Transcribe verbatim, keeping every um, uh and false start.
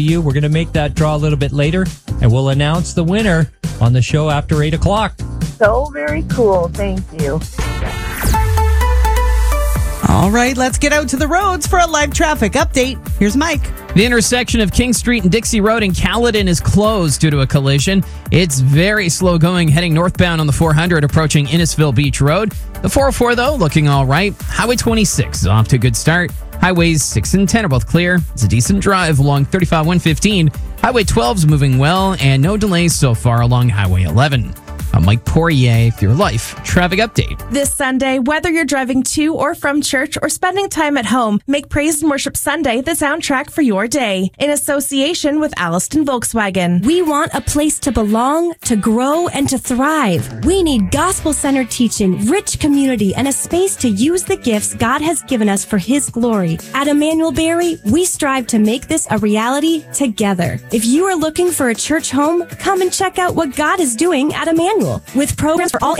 you. We're going to make that draw a little bit later, and we'll announce the winner on the show after eight o'clock. So very cool. Thank you. All right, let's get out to the roads for a live traffic update. Here's Mike. The intersection of King Street and Dixie Road in Caledon is closed due to a collision. It's very slow going heading northbound on the four hundred approaching Innisfil Beach Road. The four oh four, though, looking all right. Highway twenty-six is off to a good start. Highways six and ten are both clear. It's a decent drive along thirty-five one fifteen. Highway twelve is moving well, and no delays so far along Highway eleven. I'm Mike Poirier for your Life Traffic Update. This Sunday, whether you're driving to or from church or spending time at home, make Praise and Worship Sunday the soundtrack for your day. In association with Alliston Volkswagen. We want a place to belong, to grow, and to thrive. We need gospel-centered teaching, rich community, and a space to use the gifts God has given us for His glory. At Emmanuel Berry, we strive to make this a reality together. If you are looking for a church home, come and check out what God is doing at Emmanuel. With programs for all